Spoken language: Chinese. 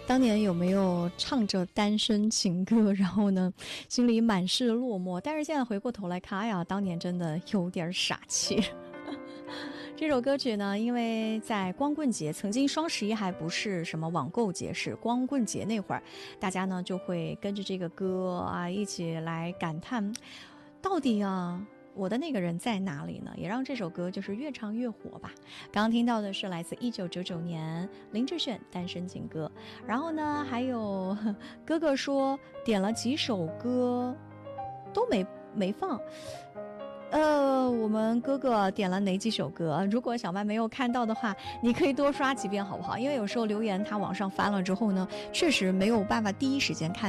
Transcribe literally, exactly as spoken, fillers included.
当年有没有唱着单身情歌，然后呢，心里满是落寞？但是现在回过头来看，哎呀，当年真的有点傻气。这首歌曲呢，因为在光棍节，曾经双十一还不是什么网购节，是光棍节那会儿，大家呢就会跟着这个歌啊一起来感叹，到底啊我的那个人在哪里呢？也让这首歌就是越唱越火吧。刚刚听到的是来自一九九九年林志炫《单身情歌》，然后呢还有哥哥说点了几首歌都没没放。呃，我们哥哥点了哪几首歌？如果小麦没有看到的话，你可以多刷几遍好不好？因为有时候留言它往上翻了之后呢，确实没有办法第一时间看